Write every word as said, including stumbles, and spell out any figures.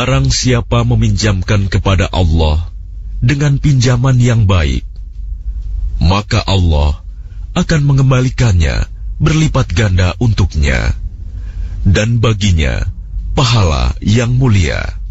Barang siapa meminjamkan kepada Allah dengan pinjaman yang baik, maka Allah akan mengembalikannya berlipat ganda untuknya, dan baginya pahala yang mulia.